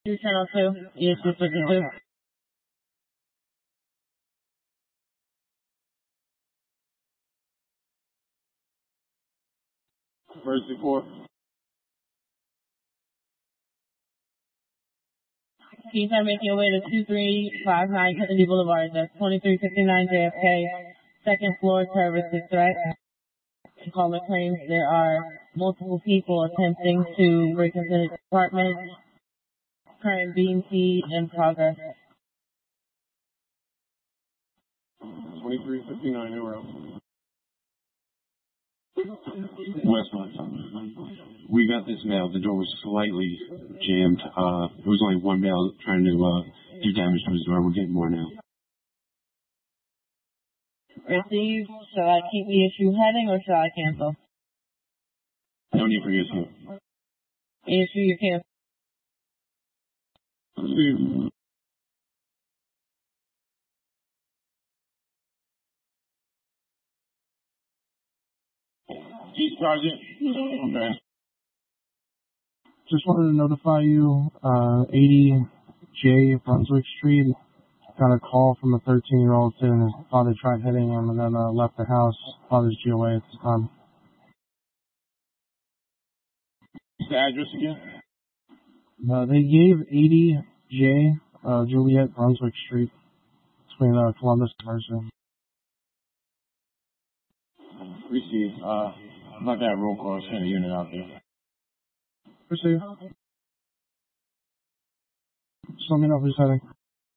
Channel 2, ESP52. Emergency 4. Can you try to make your way to 2359 Kennedy Boulevard? That's 2359 JFK, second floor, services, right? Caller claims there are multiple people attempting to break into the apartment. Current BMT in progress. 2359 New Road. Westmont. We got this mail. The door was slightly jammed. There was only one mail trying to do damage to his door. We're getting more now. Received. Shall I keep the issue heading or shall I cancel? No need for issue. Issue you cancel. Chief Sergeant. Okay. Just wanted to notify you, 80J Brunswick Street. Got a call from a 13-year-old saying his father tried hitting him and then left the house. Father's GOA at this time. What's the address again? They gave 80J Juliet Brunswick Street between Columbus and Mercer. Received. I'm not that roll call. Send a unit out there. Proceed. Just let me know if he's heading.